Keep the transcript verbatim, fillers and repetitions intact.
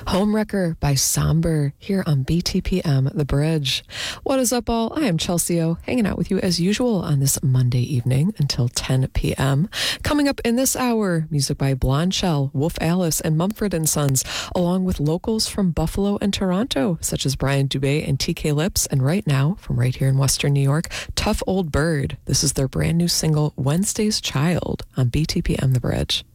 Homewrecker by Somber here on B T P M The Bridge. What is up, all? I am Chelsea O, hanging out with you as usual on this Monday evening until ten p.m. Coming up in this hour, music by Blonde Shell, Wolf Alice, and Mumford and Sons, along with locals from Buffalo and Toronto, such as Brian Dubé and T K Lips, and right now, from right here in Western New York, Tough Old Bird. This is their brand new single, Wednesday's Child, on B T P M The Bridge.